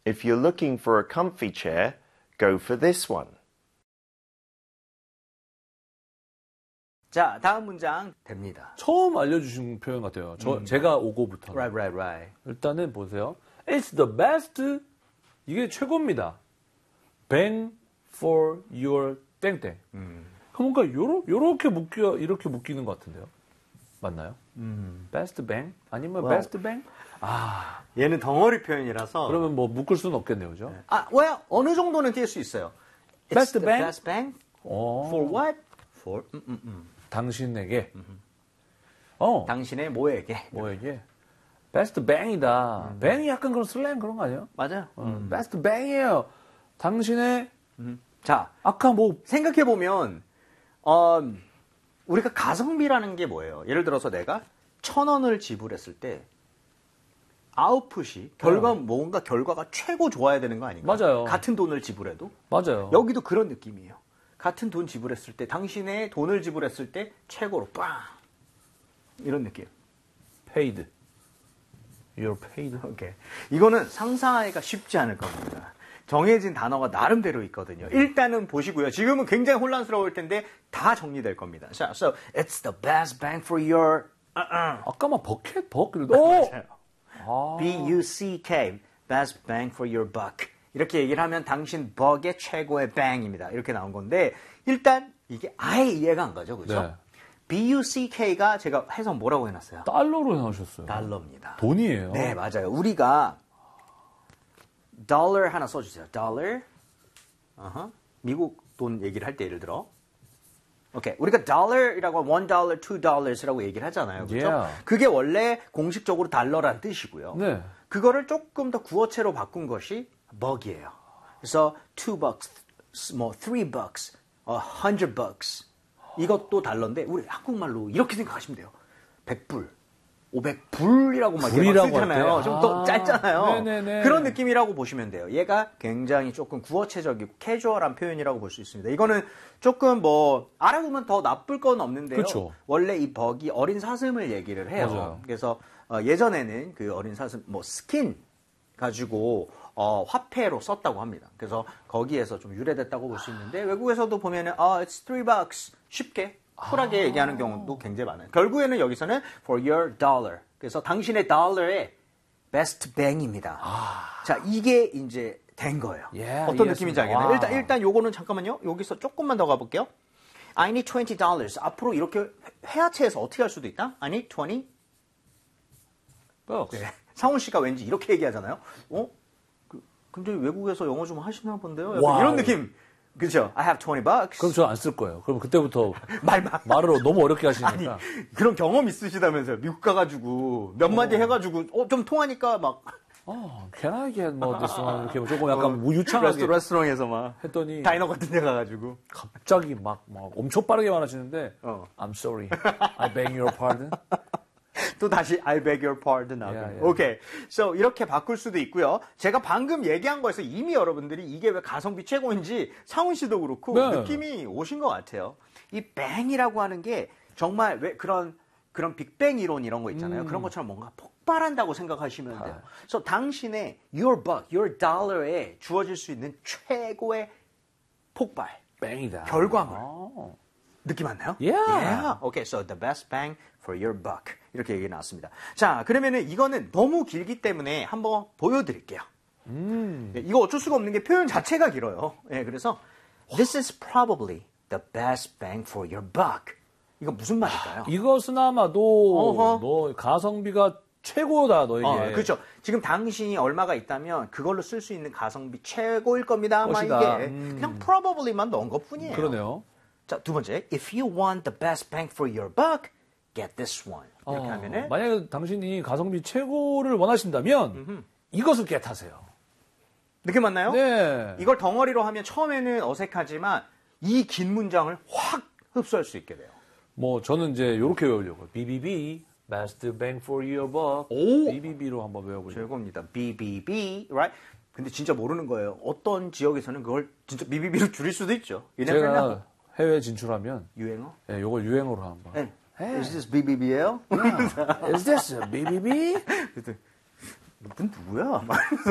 If you're looking for a comfy chair, go for this one. 자, 다음 문장 됩니다. 처음 알려주신 표현 같아요. 제가 오고부터. Right. 일단은 보세요. It's the best. 이게 최고입니다. Bang for your 땡땡. 그러니까 이렇게 묶이는 것 같은데요. 맞나요? Best bang? 아니면 best bang? 얘는 덩어리 표현이라서. 그러면 뭐 묶을 수는 없겠네요, 그죠? 어느 정도는 띄울 수 있어요. Best the bang? best bang? For what? For 당신에게. 당신의 뭐에게? 베스트 bang이다. bang이 약간 그런 슬랭 그런 거 아니에요? 맞아요. 베스트 bang이에요. 당신의 자, 아까 뭐 생각해 보면 우리가 가성비라는 게 뭐예요? 예를 들어서 내가 1,000원을 지불했을 때 아웃풋이 뭔가 결과가 최고 좋아야 되는 거 아닌가? 맞아요. 같은 돈을 지불해도. 맞아요. 여기도 그런 느낌이에요. 같은 돈 지불했을 때 당신의 돈을 지불했을 때 최고로 빵 이런 느낌. paid. You're paid. 오케이. 이거는 상상하기가 쉽지 않을 겁니다. 정해진 단어가 나름대로 있거든요. 일단은 보시고요. 지금은 굉장히 혼란스러울 텐데 다 정리될 겁니다. 자, so it's the best bang for your 아까 막 버켓 B-U-C-K best bang for your buck 이렇게 얘기를 하면 당신 벅의 최고의 bang입니다. 이렇게 나온 건데 일단 이게 아예 이해가 안 가죠. 그죠? 네. B-U-C-K가 제가 해서 뭐라고 해놨어요? 달러로 해놓으셨어요. 달러입니다. 돈이에요. 네, 맞아요. 우리가 dollar 하나 써주세요. dollar. 미국 돈 얘기를 할 때 예를 들어. 오케이. 우리가 dollar이라고 $1, $2라고 얘기를 하잖아요. 그렇죠? Yeah. 그게 원래 공식적으로 달러란 뜻이고요. 네. 그거를 조금 더 구어체로 바꾼 것이 buck이에요. 그래서 $2, 뭐 $3, $100. 이것도 달러인데 우리 한국말로 이렇게 생각하시면 돼요. 100불, 500불이라고 막 쓰잖아요. 좀 더 짧잖아요. 네네네. 그런 느낌이라고 보시면 돼요. 얘가 굉장히 조금 구어체적이고 캐주얼한 표현이라고 볼 수 있습니다. 이거는 조금 뭐 알아보면 더 나쁠 건 없는데요. 그쵸. 원래 이 벅이 어린 사슴을 얘기를 해요. 맞아요. 그래서 예전에는 그 어린 사슴 뭐 스킨 가지고 화폐로 썼다고 합니다. 그래서 거기에서 좀 유래됐다고 볼 수 있는데 외국에서도 보면은 it's $3 쉽게 쿨하게 얘기하는 경우도 굉장히 많아요. 결국에는 여기서는 for your dollar. 그래서 당신의 달러의 best bang입니다. 자, 이게 이제 된 거예요. 어떤 느낌인지 알겠나요? 일단 요거는 잠깐만요. 여기서 조금만 더 가볼게요. I need $20. 앞으로 이렇게 회화체에서 어떻게 할 수도 있다? I need 20 bucks. 네. 상훈 씨가 왠지 이렇게 얘기하잖아요. 근데 외국에서 영어 좀 하시나 본데요? 이런 느낌. 그렇죠. I have 20 bucks. 그럼 저 안 쓸 거예요. 그럼 그때부터 말을 너무 어렵게 하시니까. 아니, 그런 경험 있으시다면서요. 미국 가가지고 몇 마디 해가지고 좀 통하니까 막. Can I get 뭐 this one? 이렇게 조금 약간 유창하게 레스토랑에서 막 했더니 다이너 같은 데 가가지고 갑자기 막 엄청 빠르게 말하시는데 I'm sorry. I beg your pardon. 또 다시 I beg your pardon 나오고. 오케이. So 이렇게 바꿀 수도 있고요. 제가 방금 얘기한 거에서 이미 여러분들이 이게 왜 가성비 최고인지 상훈 씨도 그렇고 느낌이 오신 것 같아요. 이 bang이라고 하는 게 정말 왜 그런 빅뱅 이론 이런 거 있잖아요. 그런 것처럼 뭔가 폭발한다고 생각하시면 돼요. 그래서 당신의 your buck, your dollar에 주어질 수 있는 최고의 폭발. bang이다. 결과물. 느낌 왔나요? Yeah. Okay, so the best bang for your buck. 이렇게 얘기 나왔습니다. 자, 그러면은 이거는 너무 길기 때문에 한번 보여드릴게요. 이거 어쩔 수가 없는 게 표현 자체가 길어요. 그래서 this is probably the best bang for your buck. 이거 무슨 말일까요? 이것은 아마도 너 가성비가 최고다 너에게. 그렇죠. 지금 당신이 얼마가 있다면 그걸로 쓸 수 있는 가성비 최고일 겁니다. 아마 이게 그냥 probably만 넣은 것뿐이에요. 그러네요. 자, 두 번째, if you want the best bang for your buck, get this one. 이렇게 하면은 만약에 당신이 가성비 최고를 원하신다면 이것을 겟하세요. 느낌 맞나요? 네. 이걸 덩어리로 하면 처음에는 어색하지만 이 긴 문장을 확 흡수할 수 있게 돼요. 뭐 저는 이제 이렇게 외우려고요. BBB, best bang for your buck. BBB로 한번 외워보려고. 최고입니다. BBB, right? 근데 진짜 모르는 거예요. 어떤 지역에서는 그걸 진짜 BBB로 줄일 수도 있죠. 제가 해외 진출하면 유행어? 네, 이걸 유행어로 한번. 네. Is this BBB예요? Is this BBB? 넌 누구야?